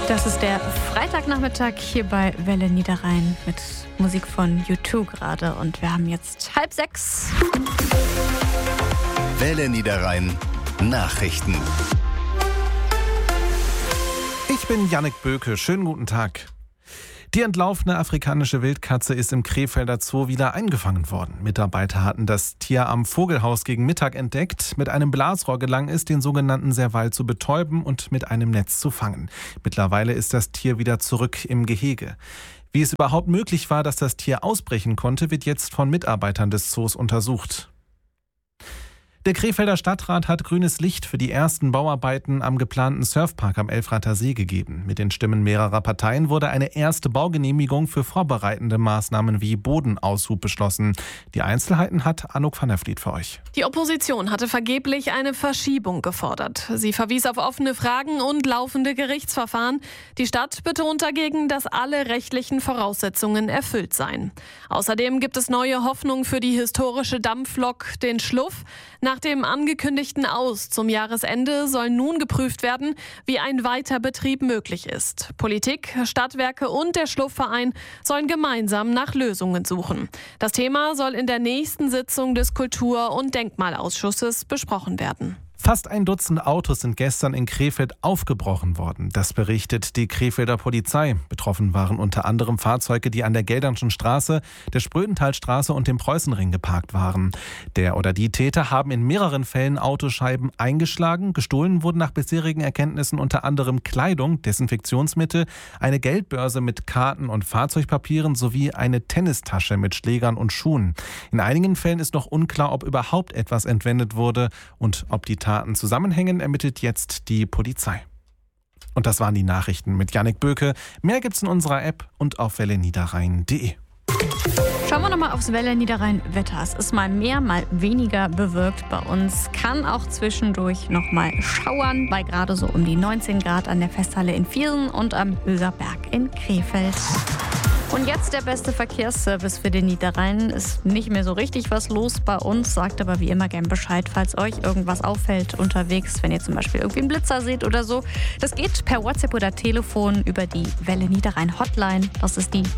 Das ist der Freitagnachmittag hier bei Welle Niederrhein mit Musik von U2 gerade. Und wir haben jetzt 5:30. Welle Niederrhein Nachrichten. Ich bin Jannik Böke. Schönen guten Tag. Die entlaufene afrikanische Wildkatze ist im Krefelder Zoo wieder eingefangen worden. Mitarbeiter hatten das Tier am Vogelhaus gegen Mittag entdeckt. Mit einem Blasrohr gelang es, den sogenannten Serval zu betäuben und mit einem Netz zu fangen. Mittlerweile ist das Tier wieder zurück im Gehege. Wie es überhaupt möglich war, dass das Tier ausbrechen konnte, wird jetzt von Mitarbeitern des Zoos untersucht. Der Krefelder Stadtrat hat grünes Licht für die ersten Bauarbeiten am geplanten Surfpark am Elfrather See gegeben. Mit den Stimmen mehrerer Parteien wurde eine erste Baugenehmigung für vorbereitende Maßnahmen wie Bodenaushub beschlossen. Die Einzelheiten hat Anouk van der Vliet für euch. Die Opposition hatte vergeblich eine Verschiebung gefordert. Sie verwies auf offene Fragen und laufende Gerichtsverfahren. Die Stadt betont dagegen, dass alle rechtlichen Voraussetzungen erfüllt seien. Außerdem gibt es neue Hoffnung für die historische Dampflok, den Schluff. Nach dem angekündigten Aus zum Jahresende soll nun geprüft werden, wie ein Weiterbetrieb möglich ist. Politik, Stadtwerke und der Schluffverein sollen gemeinsam nach Lösungen suchen. Das Thema soll in der nächsten Sitzung des Kultur- und Denkmalausschusses besprochen werden. Fast ein Dutzend Autos sind gestern in Krefeld aufgebrochen worden. Das berichtet die Krefelder Polizei. Betroffen waren unter anderem Fahrzeuge, die an der Geldernschen Straße, der Sprödenthalstraße und dem Preußenring geparkt waren. Der oder die Täter haben in mehreren Fällen Autoscheiben eingeschlagen. Gestohlen wurden nach bisherigen Erkenntnissen unter anderem Kleidung, Desinfektionsmittel, eine Geldbörse mit Karten und Fahrzeugpapieren sowie eine Tennistasche mit Schlägern und Schuhen. In einigen Fällen ist noch unklar, ob überhaupt etwas entwendet wurde und ob die Taten zusammenhängen, ermittelt jetzt die Polizei. Und das waren die Nachrichten mit Jannik Böke. Mehr gibt's in unserer App und auf welleniederrhein.de. Schauen wir nochmal aufs Welle Niederrhein Wetter. Es ist mal mehr, mal weniger bewölkt bei uns. Kann auch zwischendurch nochmal schauern, bei gerade so um die 19 Grad an der Festhalle in Viersen und am Höserberg in Krefeld. Und jetzt der beste Verkehrsservice für den Niederrhein. Ist nicht mehr so richtig was los bei uns, sagt aber wie immer gern Bescheid, falls euch irgendwas auffällt unterwegs, wenn ihr zum Beispiel irgendwie einen Blitzer seht oder so. Das geht per WhatsApp oder Telefon über die Welle Niederrhein Hotline. Das ist die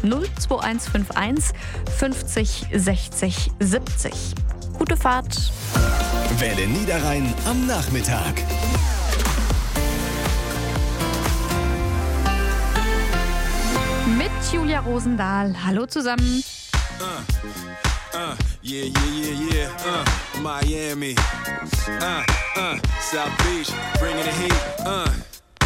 02151 50 60 70. Gute Fahrt. Welle Niederrhein am Nachmittag. Mit Julia Rosendahl. Hallo zusammen. Miami. South Beach, bringing the heat.